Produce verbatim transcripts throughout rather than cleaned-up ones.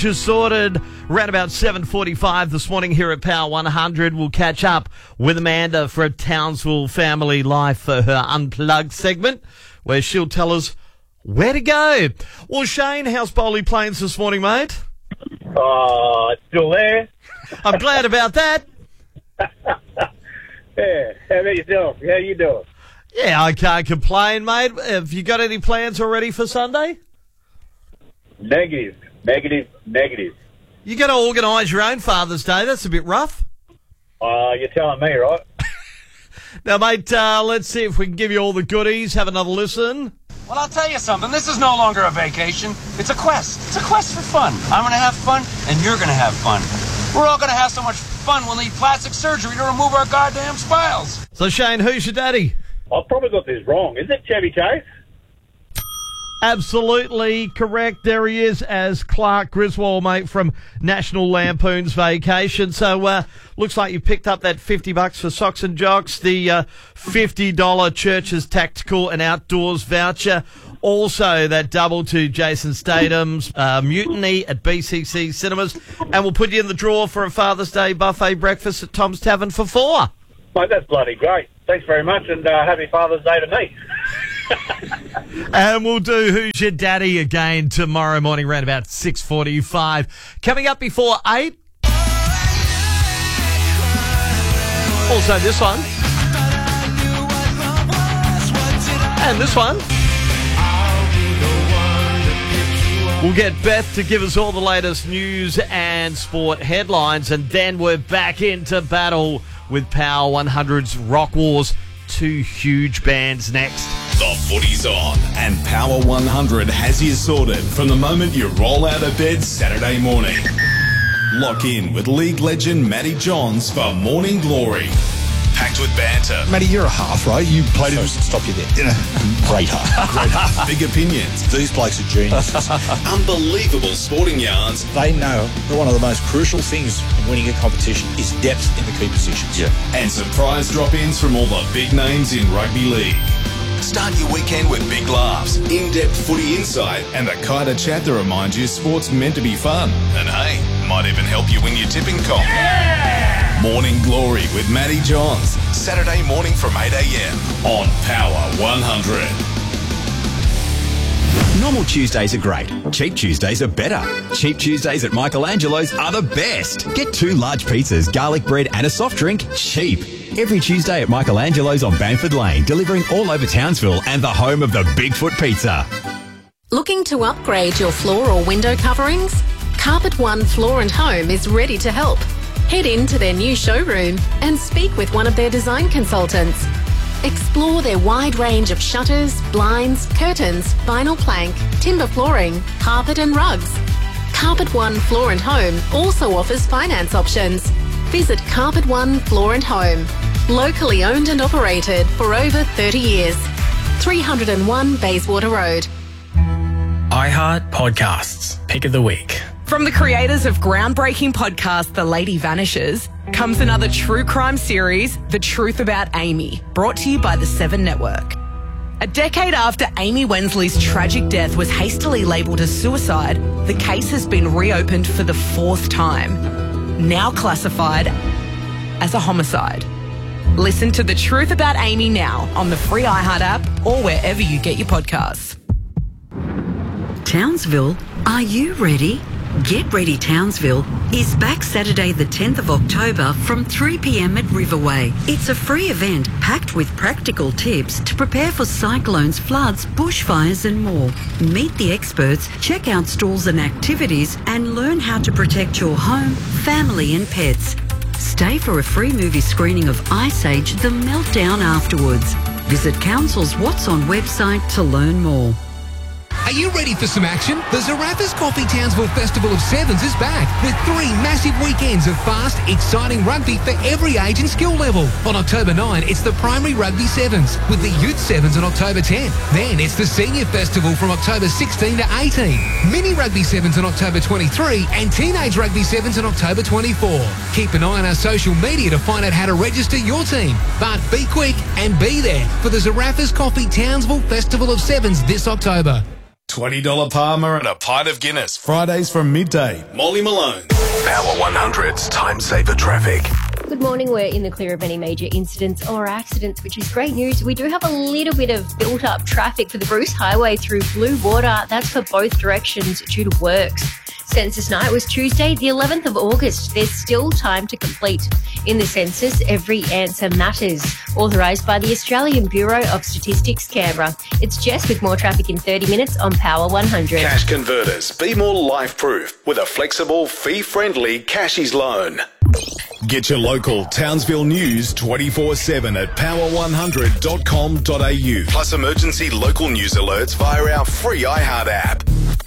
Just sorted around about seven forty-five this morning here at Power one hundred. We'll catch up with Amanda for a Townsville Family Life for her Unplugged segment, where she'll tell us where to go. Well, Shane, how's Bowley Plains this morning, mate? Oh, it's still there. I'm glad about that. Yeah, how about yourself? How you doing? Yeah, I can't complain, mate. Have you got any plans already for Sunday? Negative, negative, negative. You got to organise your own Father's Day. That's a bit rough. Uh, you're telling me, right? Now, mate, uh, let's see if we can give you all the goodies. Have another listen. Well, I'll tell you something. This is no longer a vacation. It's a quest. It's a quest for fun. I'm going to have fun, and you're going to have fun. We're all going to have so much fun we'll need plastic surgery to remove our goddamn smiles. So, Shane, who's your daddy? I've probably got this wrong. Is it Chevy Chase? Absolutely correct. There he is as Clark Griswold, mate, from National Lampoon's Vacation. So, uh, looks like you picked up that fifty bucks for Socks and Jocks, the uh, fifty dollars Churches Tactical and Outdoors voucher. Also, that double to Jason Statham's uh, Mutiny at B C C Cinemas. And we'll put you in the draw for a Father's Day buffet breakfast at Tom's Tavern for four. Mate, that's bloody great. Thanks very much, and uh, happy Father's Day to me. And we'll do Who's Your Daddy again tomorrow morning around about six forty-five. Coming up before eight. Also this one. And this one. We'll get Beth to give us all the latest news and sport headlines, and then we're back into battle with Power one hundred's Rock Wars. Two huge bands next. The footy's on, and Power one hundred has you sorted from the moment you roll out of bed Saturday morning. Lock in with league legend Matty Johns for Morning Glory. Packed with banter. Matty, you're a half, right? You played it. Stop you there. Great half. Great half. Big opinions. These blokes are geniuses. Unbelievable sporting yarns. They know that one of the most crucial things in winning a competition is depth in the key positions. Yeah. And surprise drop-ins from all the big names in rugby league. Start your weekend with big laughs, in-depth footy insight, and the kind of chat that reminds you sport's meant to be fun. And hey, might even help you win your tipping comp. Yeah! Morning Glory with Matty Johns, Saturday morning from eight a.m. on Power one hundred. Normal Tuesdays are great. Cheap Tuesdays are better. Cheap Tuesdays at Michelangelo's are the best. Get two large pizzas, garlic bread and a soft drink cheap. Every Tuesday at Michelangelo's on Bamford Lane, delivering all over Townsville and the home of the Bigfoot Pizza. Looking to upgrade your floor or window coverings? Carpet One Floor and Home is ready to help. Head into their new showroom and speak with one of their design consultants. Explore their wide range of shutters, blinds, curtains, vinyl plank, timber flooring, carpet and rugs. Carpet One Floor and Home also offers finance options. Visit Carpet One Floor and Home. Locally owned and operated for over thirty years. three oh one Bayswater Road. iHeart Podcasts, Pick of the Week. From the creators of groundbreaking podcast The Lady Vanishes comes another true crime series, The Truth About Amy, brought to you by the Seven Network. A decade after Amy Wensley's tragic death was hastily labelled as suicide, the case has been reopened for the fourth time, now classified as a homicide. Listen to The Truth About Amy now on the free iHeart app or wherever you get your podcasts. Townsville, are you ready? Get Ready Townsville is back Saturday the tenth of October from three p.m. at Riverway. It's a free event packed with practical tips to prepare for cyclones, floods, bushfires and more. Meet the experts, check out stalls and activities and learn how to protect your home, family and pets. Stay for a free movie screening of Ice Age, The Meltdown afterwards. Visit Council's What's On website to learn more. Are you ready for some action? The Zarafas Coffee Townsville Festival of Sevens is back with three massive weekends of fast, exciting rugby for every age and skill level. On October ninth, it's the Primary Rugby Sevens with the Youth Sevens on October tenth. Then it's the Senior Festival from October sixteenth to eighteenth. Mini Rugby Sevens on October twenty-third and Teenage Rugby Sevens on October twenty-fourth. Keep an eye on our social media to find out how to register your team. But be quick and be there for the Zarafas Coffee Townsville Festival of Sevens this October. twenty dollars Palmer and a pint of Guinness. Fridays from midday. Molly Malone. Power one hundred's Time Saver Traffic. Good morning. We're in the clear of any major incidents or accidents, which is great news. We do have a little bit of built-up traffic for the Bruce Highway through Blue Water. That's for both directions due to works. Census night was Tuesday, the eleventh of August. There's still time to complete. In the census, every answer matters. Authorised by the Australian Bureau of Statistics, Canberra. It's Jess with more traffic in thirty minutes on Power one hundred. Cash Converters. Be more life-proof with a flexible, fee-friendly Cashies loan. Get your local Townsville news twenty-four seven at power one hundred dot com dot a u. Plus emergency local news alerts via our free iHeart app.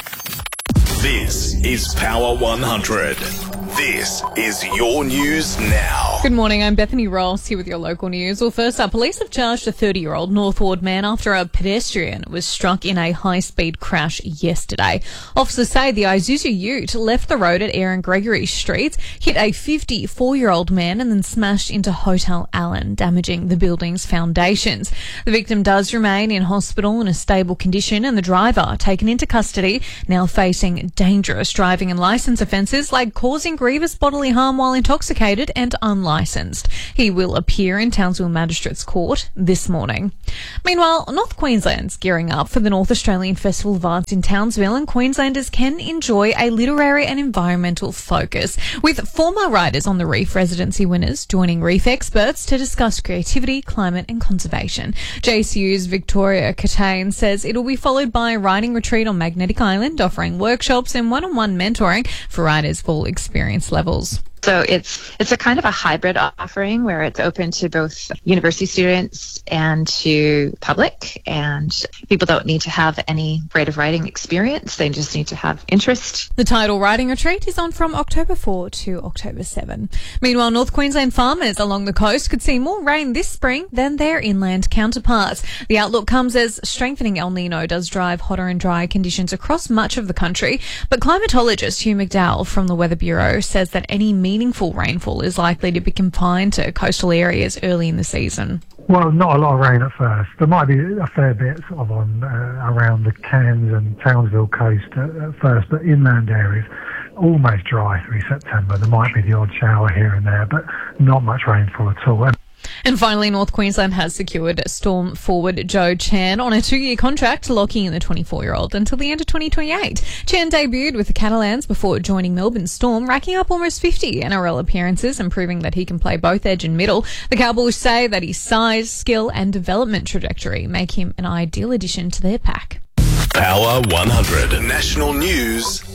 This is Power one hundred. This is your news now. Good morning, I'm Bethany Ross here with your local news. Well, first up, police have charged a thirty-year-old North Ward man after a pedestrian was struck in a high-speed crash yesterday. Officers say the Isuzu Ute left the road at Aaron Gregory Street, hit a fifty-four-year-old man and then smashed into Hotel Allen, damaging the building's foundations. The victim does remain in hospital in a stable condition and the driver taken into custody, now facing dangerous driving and licence offences like causing grievous bodily harm while intoxicated and unlicensed. He will appear in Townsville Magistrates Court this morning. Meanwhile, North Queensland's gearing up for the North Australian Festival of Arts in Townsville, and Queenslanders can enjoy a literary and environmental focus, with former writers on the Reef residency winners joining Reef experts to discuss creativity, climate and conservation. J C U's Victoria Catane says it'll be followed by a writing retreat on Magnetic Island, offering workshops and one-on-one mentoring for writers of all experience levels. So it's it's a kind of a hybrid offering where it's open to both university students and to public, and people don't need to have any creative writing experience, they just need to have interest. The Tidal Writing Retreat is on from October fourth to October seventh. Meanwhile, North Queensland farmers along the coast could see more rain this spring than their inland counterparts. The outlook comes as strengthening El Nino does drive hotter and drier conditions across much of the country, but climatologist Hugh McDowell from the Weather Bureau says that any meaningful rainfall is likely to be confined to coastal areas early in the season. Well, not a lot of rain at first. There might be a fair bit sort of on uh, around the Cairns and Townsville coast at, at first, but inland areas almost dry through September. There might be the odd shower here and there, but not much rainfall at all. And finally, North Queensland has secured storm forward Joe Chan on a two-year contract, locking in the twenty-four-year-old until the end of twenty twenty-eight. Chan debuted with the Catalans before joining Melbourne Storm, racking up almost fifty N R L appearances and proving that he can play both edge and middle. The Cowboys say that his size, skill and development trajectory make him an ideal addition to their pack. Power one hundred. National news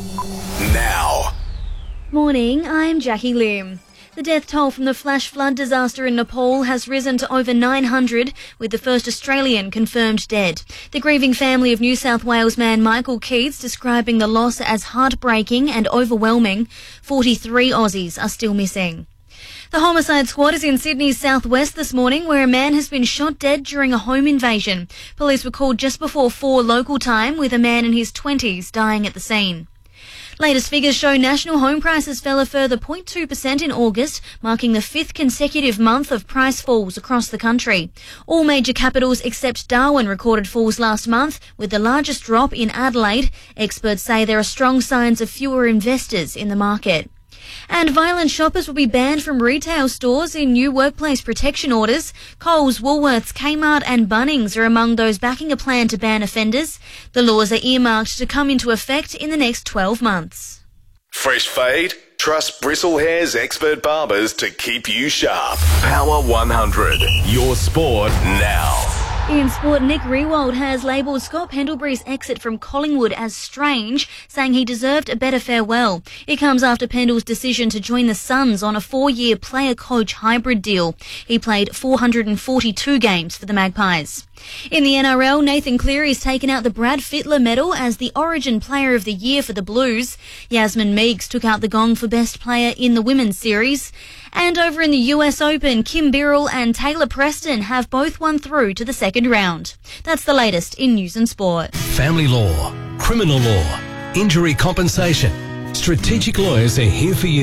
now. Morning, I'm Jackie Lim. The death toll from the flash flood disaster in Nepal has risen to over nine hundred, with the first Australian confirmed dead. The grieving family of New South Wales man Michael Keats describing the loss as heartbreaking and overwhelming. forty-three Aussies are still missing. The homicide squad is in Sydney's southwest this morning, where a man has been shot dead during a home invasion. Police were called just before four local time, with a man in his twenties dying at the scene. Latest figures show national home prices fell a further zero point two percent in August, marking the fifth consecutive month of price falls across the country. All major capitals except Darwin recorded falls last month, with the largest drop in Adelaide. Experts say there are strong signs of fewer investors in the market. And violent shoppers will be banned from retail stores in new workplace protection orders. Coles, Woolworths, Kmart and Bunnings are among those backing a plan to ban offenders. The laws are earmarked to come into effect in the next twelve months. Fresh fade? Trust Bristlehair's expert barbers to keep you sharp. Power one hundred. Your sport now. In sport, Nick Riewoldt has labelled Scott Pendlebury's exit from Collingwood as strange, saying he deserved a better farewell. It comes after Pendle's decision to join the Suns on a four-year player-coach hybrid deal. He played four hundred forty-two games for the Magpies. In the N R L, Nathan Cleary's taken out the Brad Fittler medal as the Origin Player of the Year for the Blues. Yasmin Meeks took out the gong for Best Player in the Women's Series. And over in the U S Open, Kim Birrell and Taylor Preston have both won through to the second round. That's the latest in news and sport. Family law, criminal law, injury compensation. Strategic Lawyers are here for you.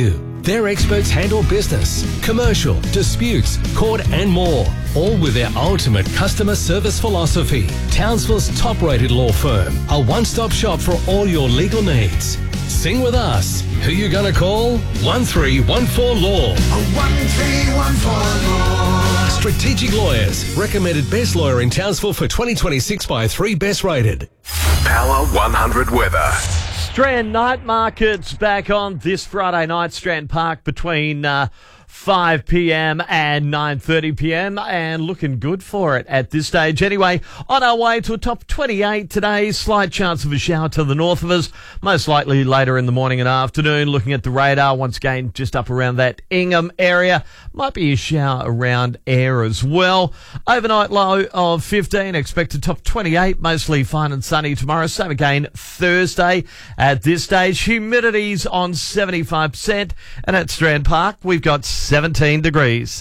Their experts handle business, commercial, disputes, court and more, all with their ultimate customer service philosophy. Townsville's top-rated law firm, a one-stop shop for all your legal needs. Sing with us. Who you gonna call? one three one four law. one three one four law. Strategic Lawyers, recommended best lawyer in Townsville for twenty twenty-six by three best rated. Power one hundred weather. Strand night markets back on this Friday night, Strand Park between uh, five p.m. and nine thirty p.m. and looking good for it at this stage. Anyway, on our way to a top twenty-eight today, slight chance of a shower to the north of us, most likely later in the morning and afternoon. Looking at the radar, once again, just up around that Ingham area. Might be a shower around Ayr as well. Overnight low of fifteen, expected top twenty-eight, mostly fine and sunny tomorrow. Same again Thursday at this stage. Humidity's on seventy-five percent, and at Strand Park, we've got seventeen degrees.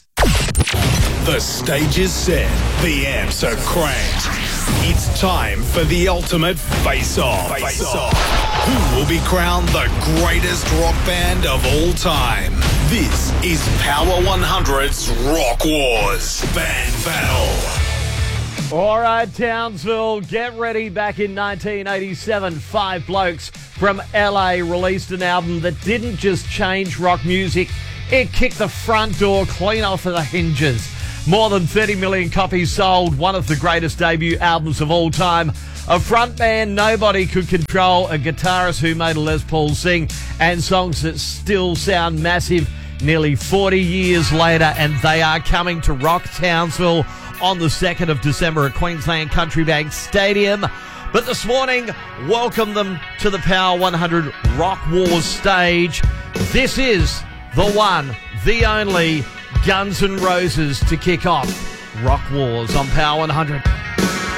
The stage is set. The amps are cranked. It's time for the ultimate face-off. Face-off. Who will be crowned the greatest rock band of all time? This is Power one hundred's Rock Wars Band Battle. All right, Townsville, get ready. Back in nineteen eighty-seven, five blokes from L A released an album that didn't just change rock music, it kicked the front door clean off of the hinges. More than thirty million copies sold, one of the greatest debut albums of all time. A frontman nobody could control, a guitarist who made a Les Paul sing, and songs that still sound massive nearly forty years later, and they are coming to rock Townsville on the second of December at Queensland Country Bank Stadium. But this morning, welcome them to the Power one hundred Rock Wars stage. This is the one, the only Guns N' Roses to kick off Rock Wars on Power one hundred.